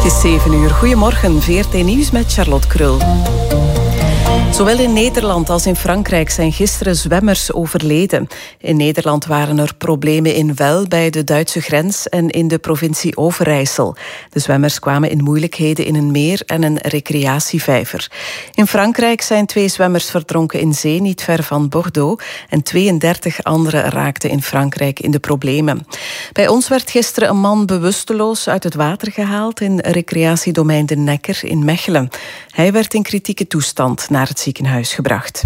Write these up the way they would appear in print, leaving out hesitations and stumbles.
Het is 7 uur. Goedemorgen, VRT Nieuws met Charlotte Krul. Zowel in Nederland als in Frankrijk zijn gisteren zwemmers overleden. In Nederland waren er problemen in Wel bij de Duitse grens en in de provincie Overijssel. De zwemmers kwamen in moeilijkheden in een meer en een recreatievijver. In Frankrijk zijn 2 zwemmers verdronken in zee niet ver van Bordeaux en 32 anderen raakten in Frankrijk in de problemen. Bij ons werd gisteren een man bewusteloos uit het water gehaald in recreatiedomein De Nekker in Mechelen. Hij werd in kritieke toestand naar het ziekenhuis gebracht.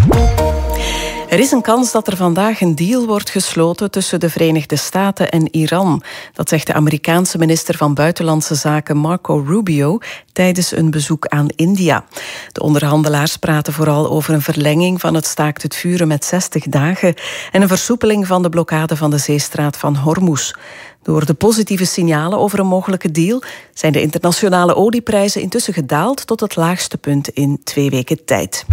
Er is een kans dat er vandaag een deal wordt gesloten tussen de Verenigde Staten en Iran. Dat zegt de Amerikaanse minister van Buitenlandse Zaken Marco Rubio tijdens een bezoek aan India. De onderhandelaars praten vooral over een verlenging van het staakt het vuren met 60 dagen en een versoepeling van de blokkade van de zeestraat van Hormuz. Door de positieve signalen over een mogelijke deal zijn de internationale olieprijzen intussen gedaald tot het laagste punt in 2 weken tijd.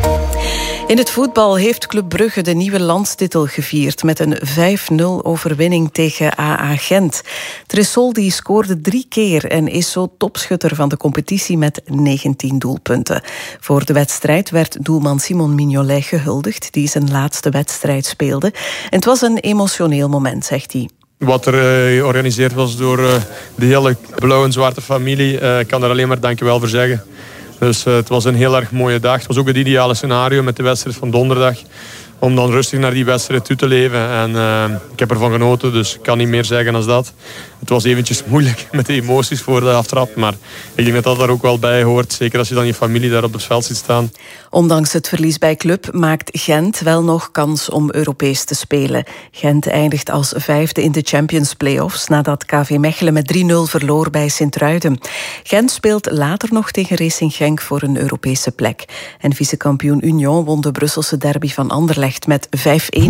In het voetbal heeft Club Brugge de nieuwe landstitel gevierd met een 5-0 overwinning tegen AA Gent. Tresoldi scoorde 3 keer en is zo topschutter van de competitie met 19 doelpunten. Voor de wedstrijd werd doelman Simon Mignolet gehuldigd, die zijn laatste wedstrijd speelde. En het was een emotioneel moment, zegt hij. Wat er georganiseerd was door de hele blauwe en zwarte familie, ik kan er alleen maar dankjewel voor zeggen. Dus het was een heel erg mooie dag. Het was ook het ideale scenario met de wedstrijd van donderdag. Om dan rustig naar die wedstrijd toe te leven. En ik heb ervan genoten, dus ik kan niet meer zeggen dan dat. Het was eventjes moeilijk met de emoties voor de aftrap. Maar ik denk dat dat daar ook wel bij hoort. Zeker als je dan je familie daar op het veld ziet staan. Ondanks het verlies bij Club maakt Gent wel nog kans om Europees te spelen. Gent eindigt als 5e in de Champions Playoffs nadat KV Mechelen met 3-0 verloor bij Sint-Truiden. Gent speelt later nog tegen Racing Genk voor een Europese plek. En vicekampioen Union won de Brusselse derby van Anderlecht met 5-1.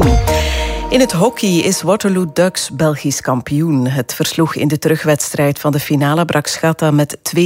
In het hockey is Waterloo Ducks Belgisch kampioen. Het versloeg in de terugwedstrijd van de finale Braakschatta met 2-3.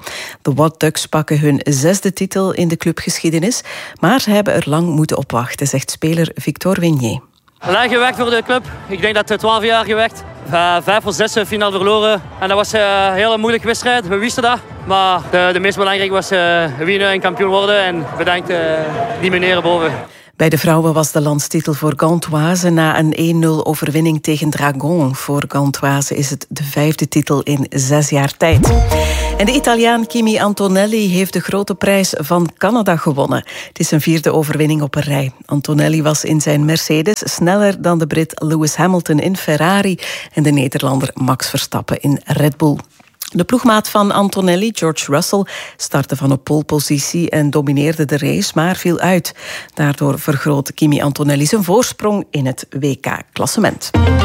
De Wat Ducks pakken hun 6e titel in de clubgeschiedenis, maar ze hebben er lang moeten op wachten, zegt speler Victor Wigné. Lang gewerkt voor de club. Ik denk dat 12 jaar gewerkt. 5 of 6 finaal verloren. En dat was een hele moeilijke wedstrijd. We wisten dat. Maar de meest belangrijke was winnen en kampioen worden. En bedankt die meneer boven. Bij de vrouwen was de landstitel voor Gantoise na een 1-0 overwinning tegen Dragon. Voor Gantoise is het de 5e titel in 6 jaar tijd. En de Italiaan Kimi Antonelli heeft de grote prijs van Canada gewonnen. Het is zijn 4e overwinning op een rij. Antonelli was in zijn Mercedes sneller dan de Brit Lewis Hamilton in Ferrari en de Nederlander Max Verstappen in Red Bull. De ploegmaat van Antonelli, George Russell, startte van op polepositie en domineerde de race, maar viel uit. Daardoor vergroot Kimi Antonelli zijn voorsprong in het WK-klassement.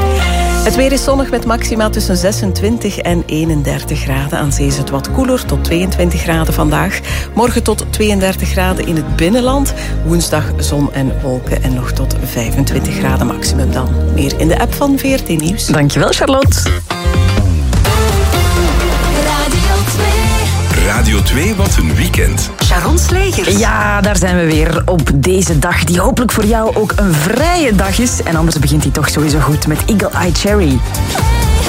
Het weer is zonnig met maxima tussen 26 en 31 graden. Aan zee is het wat koeler, tot 22 graden vandaag. Morgen tot 32 graden in het binnenland. Woensdag zon en wolken en nog tot 25 graden maximum dan. Meer in de app van VRT Nieuws. Dankjewel, Charlotte. Radio 2, wat een weekend. Sharon Slegers. Ja, daar zijn we weer op deze dag, die hopelijk voor jou ook een vrije dag is. En anders begint hij toch sowieso goed met Eagle Eye Cherry.